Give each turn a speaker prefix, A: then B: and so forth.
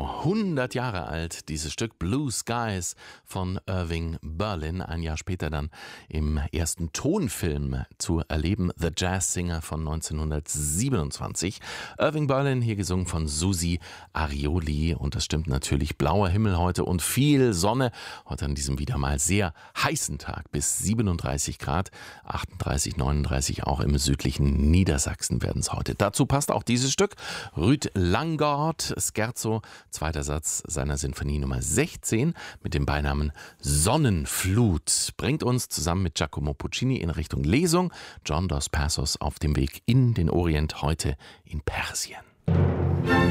A: Genau 100 Jahre alt, dieses Stück Blue Skies von Irving Berlin. Ein Jahr später dann im ersten Tonfilm zu erleben, The Jazz Singer von 1927. Irving Berlin, hier gesungen von Susi Arioli. Und das stimmt natürlich, blauer Himmel heute und viel Sonne. Heute an diesem wieder mal sehr heißen Tag bis 37 Grad, 38, 39 auch im südlichen Niedersachsen werden es heute. Dazu passt auch dieses Stück, Ruth Langgaard, Scherzo, zweiter Satz seiner Sinfonie Nummer 16 mit dem Beinamen Sonnenflut, bringt uns zusammen mit Giacomo Puccini in Richtung Lesung. John dos Passos auf dem Weg in den Orient, heute in Persien.